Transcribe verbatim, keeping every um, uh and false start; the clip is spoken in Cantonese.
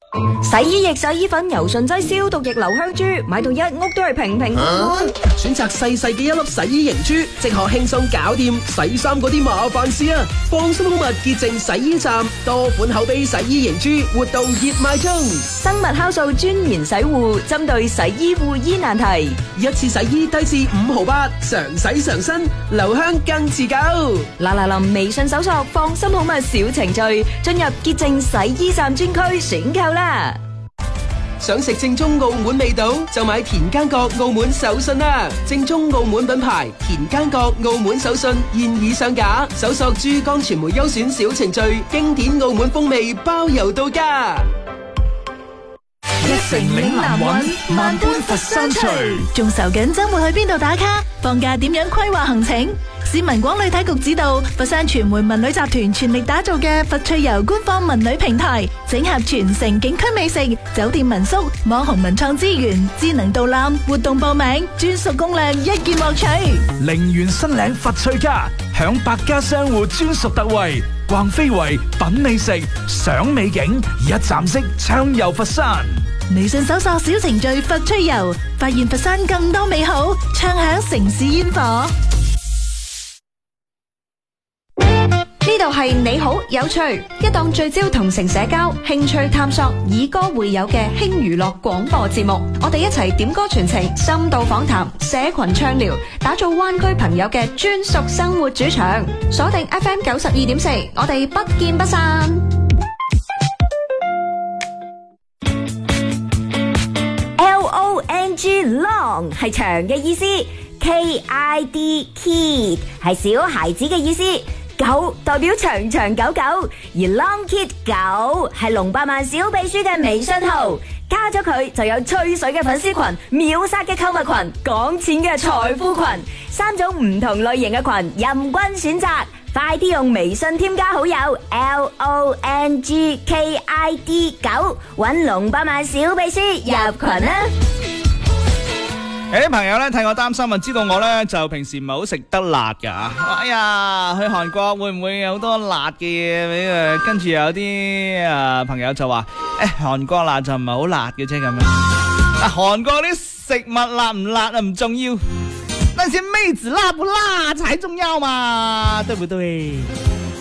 洗衣液、洗衣粉、柔順劑、消毒液、留香珠，買到一屋都係平平安安。 選擇細細嘅一粒洗衣凝珠，即可輕鬆搞掂洗衫嗰啲麻煩事啊！放心好物潔淨洗衣站，多款口碑洗衣凝珠活動熱賣中。 生物酵素專棉洗護，針對洗衣護衣難題， 一次洗衣低至五毫八，常洗常新，留香更持久。 嗱嗱臨微信搜索放心好物小程序，進入潔淨洗衣站專區選購啦！ 想食正宗澳門味道，就買田間閣澳門手信啦！正宗澳門品牌田間閣澳門手信現已上架，搜索珠江傳媒優選小程序，經典澳門風味包郵到家。 一城嶺南韻，萬般佛山隨。 仲愁緊周末去邊度打卡？放假點樣規劃行程？市民廣旅體局指導，佛山傳媒文旅集團全力打造嘅佛趣遊官方文旅平台，整合全城景區美食、酒店民宿、網紅文創資源、智能導覽、活動報名、專屬攻略，一鍵獲取。 陵園新嶺佛趣家，享百家商戶專屬特惠，逛非遺、品美食、賞美景，一站式暢遊佛山。 微信搜索小程序佛趣遊，發現佛山更多美好，暢享城市煙火。 呢度係你好有趣，一檔聚焦同城社交、興趣探索、以歌會友嘅輕娛樂廣播節目。我哋一齊點歌傳情、深度訪談、社群暢聊，打造灣區朋友嘅專屬生活主場。鎖定 F M 九十二點四，我哋不見不散。L O N G long 係長嘅意思 ，K I D kid 係小孩子嘅意思。狗代表長長久久，而 Long Kid 狗係龍百萬小秘書嘅微信號，加咗佢就有吹水嘅粉絲群、秒殺嘅購物群、講錢嘅財富群，三種唔同類型嘅群任君選擇。快啲用微信添加好友 L O N G K I D 九，搵龍百萬小秘書入群啦！ 有啲朋友咧睇我擔心啊，知道我咧就平時唔係好食得辣噶。哎呀，去韓國會唔會有好多辣嘅嘢俾佢？跟住有啲啊朋友就話：誒，韓國辣就唔係好辣嘅啫咁樣。啊，韓國啲食物辣唔辣啊唔重要，但是妹子辣不辣才重要嘛，對不對？